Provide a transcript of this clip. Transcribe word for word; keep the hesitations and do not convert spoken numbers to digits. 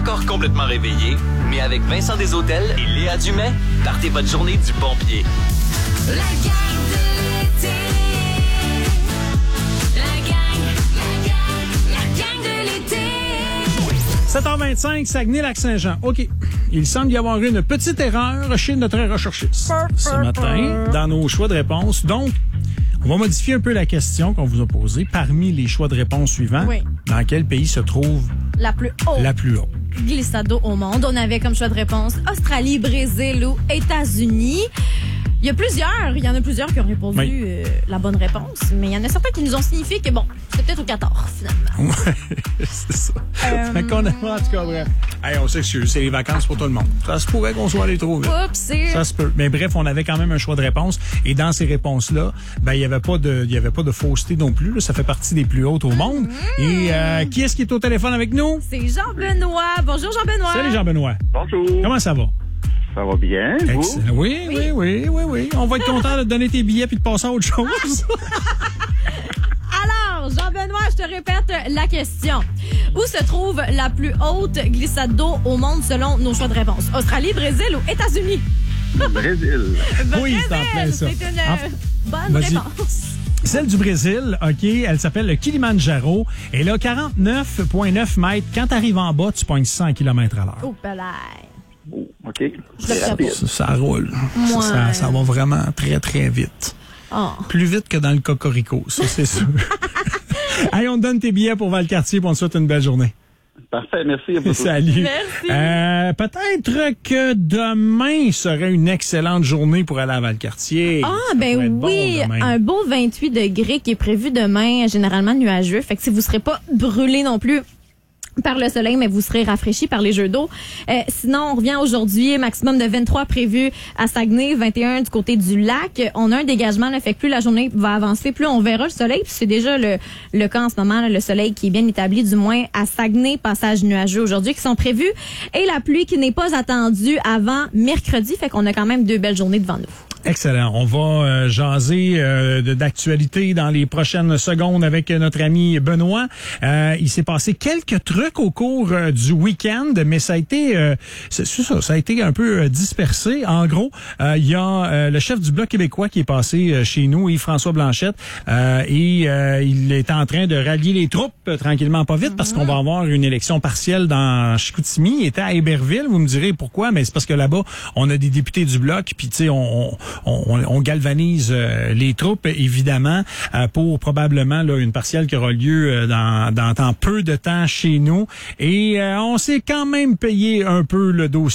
encore complètement réveillé, mais avec Vincent Deshôtels et Léa Dumais, partez votre journée du bon pied. La gang de l'été. La gang, la gang, la gang de l'été. sept heures vingt-cinq, Saguenay-Lac-Saint-Jean. OK. Il semble y avoir une petite erreur chez notre recherchiste ce matin dans nos choix de réponse. Donc, on va modifier un peu la question qu'on vous a posée. Parmi les choix de réponse suivants, oui. Dans quel pays se trouve la plus haute la plus haute glissade d'eau au monde? On avait comme choix de réponse Australie, Brésil ou États-Unis. Il y a plusieurs, il y en a plusieurs qui ont répondu oui. euh, la bonne réponse, mais il y en a certains qui nous ont signifié que bon, c'est peut-être au quatorze finalement. Ouais, c'est ça. Euh... Fait qu'on a, en tout cas, bref. Hey, on s'excuse, c'est les vacances pour tout le monde. Ça se pourrait qu'on soit allé trop vite. Oups, c'est... Ça se peut. Mais bref, on avait quand même un choix de réponse. Et dans ces réponses-là, ben, il y avait pas de, il y avait pas de fausseté non plus, là. Ça fait partie des plus hautes au monde. Mmh. Et, euh, qui est-ce qui est au téléphone avec nous? C'est Jean-Benoît. Bonjour, Jean-Benoît. Salut, Jean-Benoît. Bonjour. Comment ça va? Ça va bien, vous? Excellent. Oui, oui, oui, oui, oui. On va être content de te donner tes billets puis de passer à autre chose. Alors, Jean-Benoît, je te répète la question. Où se trouve la plus haute glissade d'eau au monde selon nos choix de réponse? Australie, Brésil ou États-Unis? Brésil. Oui, c'est en plein ça. C'est une en... bonne Vas-y. réponse. Celle du Brésil, OK, elle s'appelle le Kilimanjaro. Elle a quarante-neuf virgule neuf mètres. Quand tu arrives en bas, tu pognes cent kilomètres à l'heure. Oh, belay. Oh, OK. Je C'est le rapide. Ça, ça roule. Moi, Ça, ça, ça va vraiment très, très vite. Oh. Plus vite que dans le Cocorico, ça, c'est sûr. Allez, on te donne tes billets pour Valcartier, puis on te souhaite une belle journée. Parfait, merci. À vous. Salut. Merci. Euh, peut-être que demain serait une excellente journée pour aller à Valcartier. Ah, Ça pourrait ben être bon oui, demain. un beau vingt-huit degrés qui est prévu demain, généralement nuageux. Fait que si vous serez pas brûlé non plus par le soleil, mais vous serez rafraîchi par les jeux d'eau. Euh, sinon, on revient aujourd'hui, maximum de vingt-trois prévu à Saguenay, vingt et un du côté du lac. On a un dégagement, là, fait que plus la journée va avancer, plus on verra le soleil. Puis c'est déjà le, le cas en ce moment, là, le soleil qui est bien établi, du moins à Saguenay, passage nuageux aujourd'hui qui sont prévus. Et la pluie qui n'est pas attendue avant mercredi, fait qu'on a quand même deux belles journées devant nous. Excellent. On va euh, jaser euh, de- d'actualité dans les prochaines secondes avec notre ami Benoît. Euh, il s'est passé quelques trucs au cours euh, du week-end, mais ça a été, euh, c'est c'est ça, ça a été un peu euh, dispersé. En gros, euh, il y a euh, le chef du Bloc québécois qui est passé euh, chez nous, Yves-François Blanchette, euh, et euh, il est en train de rallier les troupes euh, tranquillement, pas vite, parce qu'on va avoir une élection partielle dans Chicoutimi. Il était à Héberville. Vous me direz pourquoi, mais c'est parce que là-bas, on a des députés du Bloc, puis tu sais, on, on On, on galvanise euh, les troupes, évidemment, euh, pour probablement là, une partielle qui aura lieu euh, dans, dans, dans peu de temps chez nous. Et euh, on s'est quand même payé un peu le dossier.